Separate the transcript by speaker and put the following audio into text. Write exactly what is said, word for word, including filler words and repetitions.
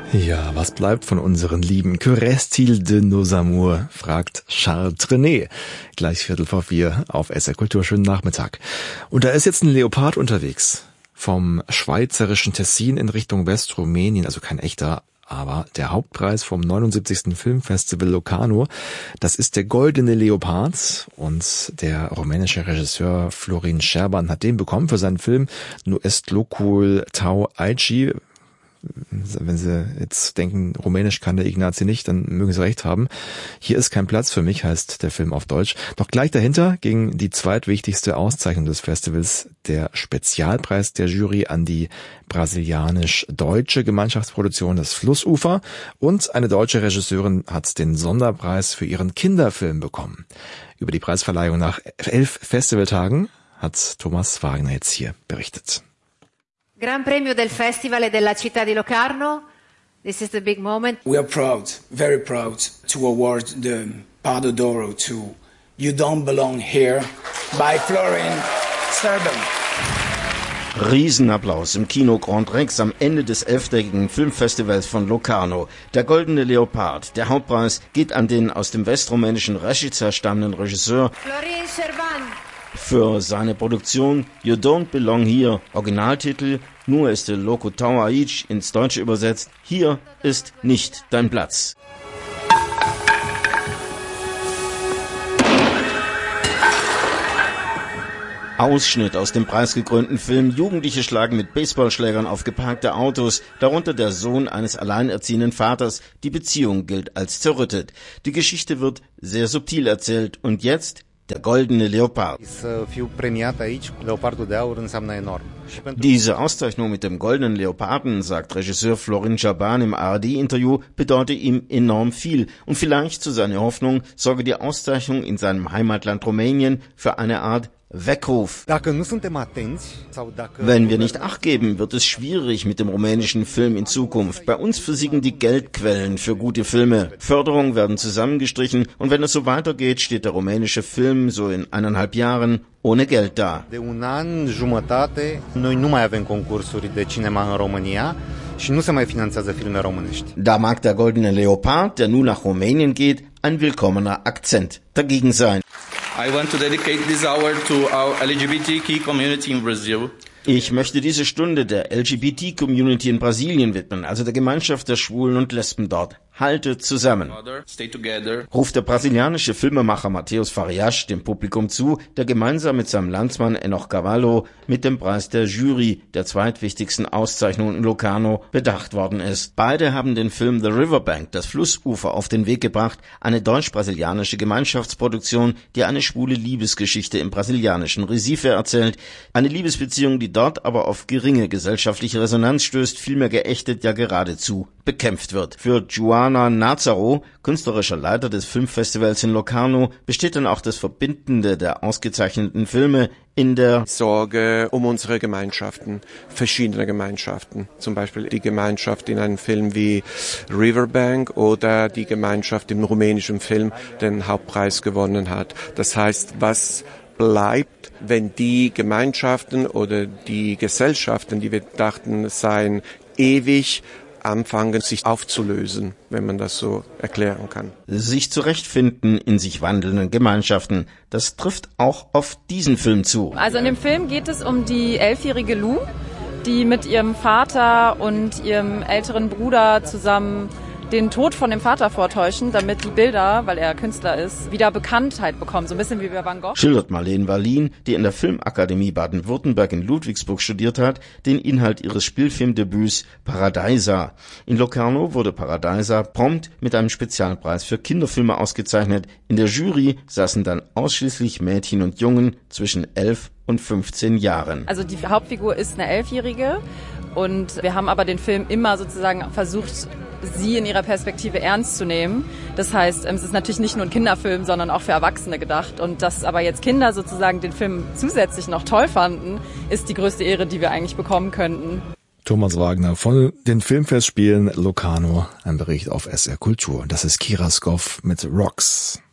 Speaker 1: Ja, was bleibt von unseren Lieben? Que reste-t-il de nos amours? Fragt Charles Trenet. Gleich Viertel vor vier auf S R Kultur. Schönen Nachmittag. Und da ist jetzt ein Leopard unterwegs. Vom schweizerischen Tessin in Richtung Westrumänien, also kein echter, aber der Hauptpreis vom neunundsiebzigsten Filmfestival Locarno, das ist der Goldene Leopard, und der rumänische Regisseur Florin Șerban hat den bekommen für seinen Film Nu est locul tău aici. Wenn Sie jetzt denken, Rumänisch kann der Ignazi nicht, dann mögen Sie recht haben. Hier ist kein Platz für mich, heißt der Film auf Deutsch. Doch gleich dahinter ging die zweitwichtigste Auszeichnung des Festivals, der Spezialpreis der Jury an die brasilianisch-deutsche Gemeinschaftsproduktion Das Flussufer, und eine deutsche Regisseurin hat den Sonderpreis für ihren Kinderfilm bekommen. Über die Preisverleihung nach elf Festivaltagen hat Thomas Wagner jetzt hier berichtet.
Speaker 2: Gran Premio del Festival della Città di Locarno. This is the big moment.
Speaker 3: We are proud, very proud, to award the Pardo d'Oro to You Don't Belong Here by Florin Șerban.
Speaker 4: Riesenapplaus im Kino Grand Rex am Ende des elftägigen Filmfestivals von Locarno. Der Goldene Leopard, der Hauptpreis, geht an den aus dem westrumänischen Rešica stammenden Regisseur
Speaker 2: Florin Șerban.
Speaker 4: Für seine Produktion You Don't Belong Here, Originaltitel Nu este locul tău aici, ins Deutsche übersetzt, hier ist nicht dein Platz. Ausschnitt aus dem preisgekrönten Film. Jugendliche schlagen mit Baseballschlägern auf geparkte Autos, darunter der Sohn eines alleinerziehenden Vaters. Die Beziehung gilt als zerrüttet. Die Geschichte wird sehr subtil erzählt, und jetzt der Goldene Leopard. Diese Auszeichnung mit dem Goldenen Leoparden, sagt Regisseur Florin Șerban im A R D-Interview, bedeutet ihm enorm viel. Und vielleicht, zu seiner Hoffnung, sorge die Auszeichnung in seinem Heimatland Rumänien für eine Art Weckruf. Wenn wir nicht Acht geben, wird es schwierig mit dem rumänischen Film in Zukunft. Bei uns versiegen die Geldquellen für gute Filme. Förderungen werden zusammengestrichen, und wenn es so weitergeht, steht der rumänische Film so in eineinhalb Jahren ohne Geld da.
Speaker 5: De un an jumătate, noi nu mai avem concursuri de cinema în România și nu se mai finanțează filme românești.
Speaker 4: Da mag der Goldene Leopard, der nun nach Rumänien geht, ein willkommener Akzent dagegen sein.
Speaker 6: I want to dedicate this hour to our L G B T Q community in Brazil.
Speaker 4: Ich möchte diese Stunde der L G B T-Community in Brasilien widmen, also der Gemeinschaft der Schwulen und Lesben dort. Haltet zusammen, ruft der brasilianische Filmemacher Matheus Farias dem Publikum zu, der gemeinsam mit seinem Landsmann Enoch Carvalho mit dem Preis der Jury, der zweitwichtigsten Auszeichnung in Locarno, bedacht worden ist. Beide haben den Film The Riverbank, das Flussufer, auf den Weg gebracht, eine deutsch-brasilianische Gemeinschaftsproduktion, die eine schwule Liebesgeschichte im brasilianischen Recife erzählt. Eine Liebesbeziehung, die dort aber auf geringe gesellschaftliche Resonanz stößt, vielmehr geächtet, ja geradezu bekämpft wird. Für Joana Nazaro, künstlerischer Leiter des Filmfestivals in Locarno, besteht dann auch das Verbindende der ausgezeichneten Filme in der
Speaker 7: Sorge um unsere Gemeinschaften, verschiedene Gemeinschaften. Zum Beispiel die Gemeinschaft in einem Film wie Riverbank oder die Gemeinschaft im rumänischen Film, der den Hauptpreis gewonnen hat. Das heißt, was bleibt, wenn die Gemeinschaften oder die Gesellschaften, die wir dachten seien ewig, anfangen, sich aufzulösen, wenn man das so erklären kann.
Speaker 4: Sich zurechtfinden in sich wandelnden Gemeinschaften. Das trifft auch auf diesen Film zu.
Speaker 8: Also in dem Film geht es um die elfjährige Lou, die mit ihrem Vater und ihrem älteren Bruder zusammen den Tod von dem Vater vortäuschen, damit die Bilder, weil er Künstler ist, wieder Bekanntheit bekommen. So ein bisschen wie bei Van Gogh.
Speaker 4: Schildert Marlene Wallin, die in der Filmakademie Baden-Württemberg in Ludwigsburg studiert hat, den Inhalt ihres Spielfilmdebüts Paradisa. In Locarno wurde Paradisa prompt mit einem Spezialpreis für Kinderfilme ausgezeichnet. In der Jury saßen dann ausschließlich Mädchen und Jungen zwischen elf und fünfzehn Jahren.
Speaker 8: Also die Hauptfigur ist eine Elfjährige, und wir haben aber den Film immer sozusagen versucht, sie in ihrer Perspektive ernst zu nehmen. Das heißt, es ist natürlich nicht nur ein Kinderfilm, sondern auch für Erwachsene gedacht. Und dass aber jetzt Kinder sozusagen den Film zusätzlich noch toll fanden, ist die größte Ehre, die wir eigentlich bekommen könnten.
Speaker 1: Thomas Wagner von den Filmfestspielen Locarno, ein Bericht auf S R Kultur. Das ist Kira Skov mit Rocks.